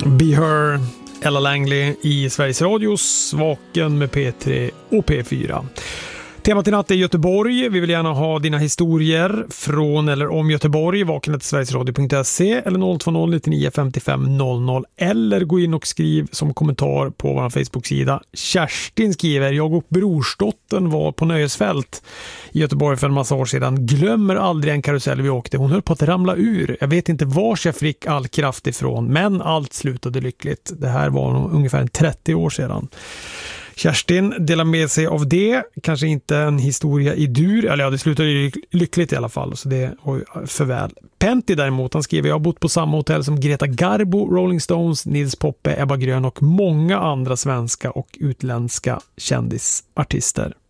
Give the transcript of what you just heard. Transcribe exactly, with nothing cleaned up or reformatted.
Be Her, Ella Langley i Sveriges Radios Vaken med P tre och P fyra. Temat i natt är Göteborg. Vi vill gärna ha dina historier från eller om Göteborg. Vakna till sverigesradio punkt se eller noll två noll nio nio fem fem noll noll eller gå in och skriv som kommentar på vår Facebook-sida. Kerstin skriver: jag och brorsdottern var på nöjesfält i Göteborg för en massa år sedan. Glömmer aldrig en karusell vi åkte. Hon höll på att ramla ur. Jag vet inte var jag fick all kraft ifrån, men allt slutade lyckligt. Det här var nog ungefär trettio år sedan. Kerstin delar med sig av det. Kanske inte en historia i dur. Eller ja, det slutar ju lyckligt i alla fall. Så det är för väl. Pentti däremot, han skriver: jag har bott på samma hotell som Greta Garbo, Rolling Stones, Nils Poppe, Ebba Grön och många andra svenska och utländska kändisartister.